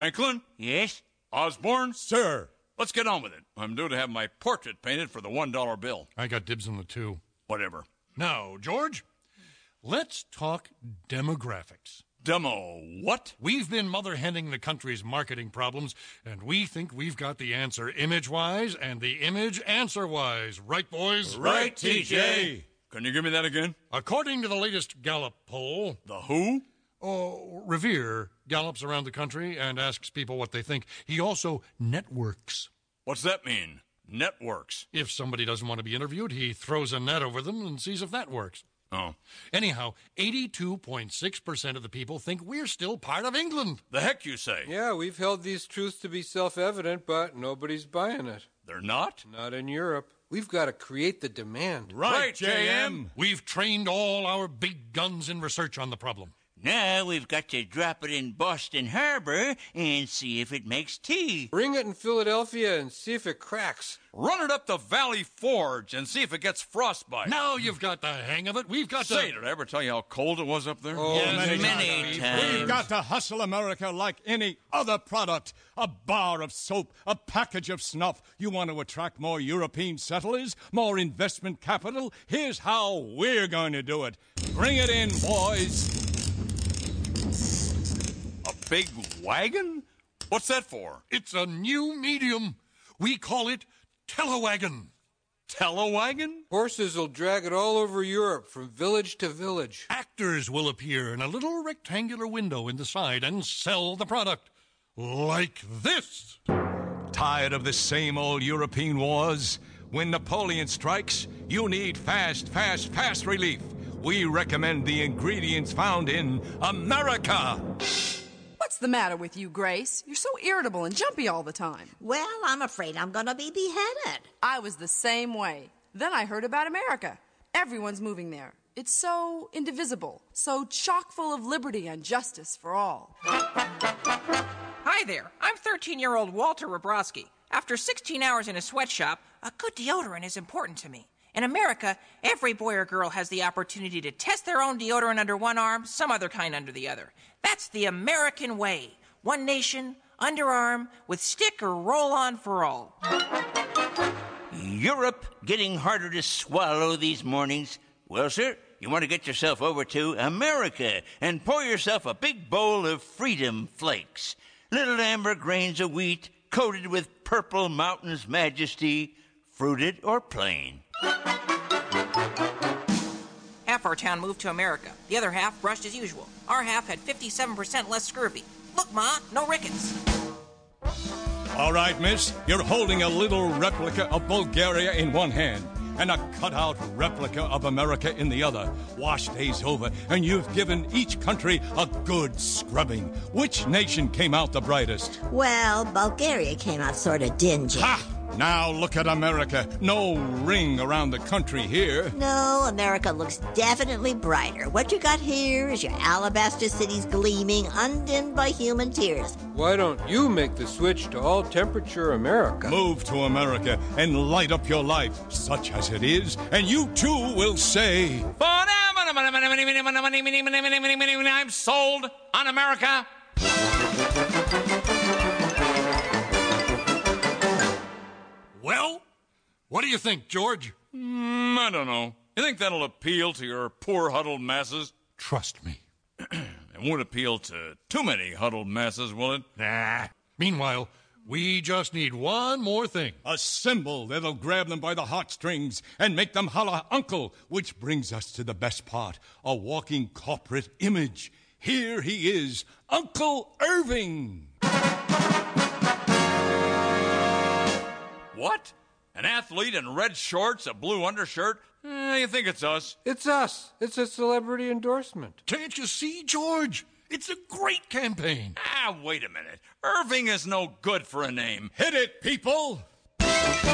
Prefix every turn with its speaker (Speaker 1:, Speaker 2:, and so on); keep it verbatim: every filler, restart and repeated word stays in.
Speaker 1: Franklin?
Speaker 2: Yes?
Speaker 1: Osborne?
Speaker 3: Sir.
Speaker 1: Let's get on with it. I'm due to have my portrait painted for the one dollar bill.
Speaker 3: I got dibs on the two.
Speaker 1: Whatever.
Speaker 3: Now, George, let's talk demographics.
Speaker 1: Demo what?
Speaker 3: We've been mother-henning the country's marketing problems, and we think we've got the answer image-wise and the image answer-wise. Right, boys?
Speaker 1: Right, T J. Can you give me that again?
Speaker 3: According to the latest Gallup poll...
Speaker 1: The who?
Speaker 3: Oh, Revere gallops around the country and asks people what they think. He also networks.
Speaker 1: What's that mean? Networks?
Speaker 3: If somebody doesn't want to be interviewed, he throws a net over them and sees if that works.
Speaker 1: Oh.
Speaker 3: Anyhow, eighty-two point six percent of the people think we're still part of England.
Speaker 1: The heck you say?
Speaker 4: Yeah, we've held these truths to be self-evident, but nobody's buying it.
Speaker 1: They're not?
Speaker 4: Not in Europe. We've got to create the demand.
Speaker 1: Right, right J M.
Speaker 3: We've trained all our big guns in research on the problem.
Speaker 2: Now we've got to drop it in Boston Harbor and see if it makes tea.
Speaker 4: Bring it in Philadelphia and see if it cracks.
Speaker 1: Run it up the Valley Forge and see if it gets frostbite.
Speaker 3: Now you've got the hang of it. We've got to...
Speaker 1: Say, did I ever tell you how cold it was up there?
Speaker 4: Oh,
Speaker 3: yes,
Speaker 2: many,
Speaker 3: many
Speaker 2: times.
Speaker 3: times.
Speaker 5: We've got to hustle America like any other product. A bar of soap, a package of snuff. You want to attract more European settlers, more investment capital? Here's how we're going to do it. Bring it in, boys.
Speaker 1: A big wagon? What's that for?
Speaker 3: It's a new medium. We call it telewagon.
Speaker 1: Telewagon?
Speaker 4: Horses will drag it all over Europe from village to village.
Speaker 3: Actors will appear in a little rectangular window in the side and sell the product. Like this.
Speaker 5: Tired of the same old European wars? When Napoleon strikes, you need fast, fast, fast relief. We recommend the ingredients found in America.
Speaker 6: What's the matter with you, Grace? You're so irritable and jumpy all the time.
Speaker 7: Well, I'm afraid I'm going to be beheaded.
Speaker 6: I was the same way. Then I heard about America. Everyone's moving there. It's so indivisible, so chock full of liberty and justice for all.
Speaker 8: Hi there. I'm thirteen-year-old Walter Robrowski. After sixteen hours in a sweatshop, a good deodorant is important to me. In America, every boy or girl has the opportunity to test their own deodorant under one arm, some other kind under the other. That's the American way. One nation, underarm, with stick or roll-on for all.
Speaker 2: Europe getting harder to swallow these mornings. Well, sir, you want to get yourself over to America and pour yourself a big bowl of Freedom Flakes. Little amber grains of wheat coated with Purple Mountain's majesty, fruited or plain.
Speaker 8: Half our town moved to America. The other half brushed as usual. Our half had fifty-seven percent less scurvy. Look, Ma, no rickets.
Speaker 5: All right, miss, you're holding a little replica of Bulgaria in one hand and a cutout replica of America in the other. Wash day's over, and you've given each country a good scrubbing. Which nation came out the brightest?
Speaker 7: Well, Bulgaria came out sort of dingy.
Speaker 5: Ha! Now look at America. No ring around the country here.
Speaker 7: No, America looks definitely brighter. What you got here is your alabaster cities gleaming, undimmed by human tears.
Speaker 4: Why don't you make the switch to all-temperature America?
Speaker 5: Move to America and light up your life, such as it is, and you too will say,
Speaker 1: I'm sold on America.
Speaker 3: Well, what do you think, George?
Speaker 1: Mm, I don't know. You think that'll appeal to your poor huddled masses?
Speaker 3: Trust me.
Speaker 1: It won't appeal to too many huddled masses, will it?
Speaker 3: Nah. Meanwhile, we just need one more thing.
Speaker 5: a symbol that'll grab them by the heartstrings and make them holler uncle, which brings us to the best part, a walking corporate image. Here he is, Uncle Irving.
Speaker 1: What? An athlete in red shorts, a blue undershirt? Eh, you think it's us?
Speaker 4: It's us. It's a celebrity endorsement.
Speaker 3: Can't you see, George? It's a great campaign.
Speaker 1: Ah, wait a minute. Irving is no good for a name.
Speaker 5: Hit it, people!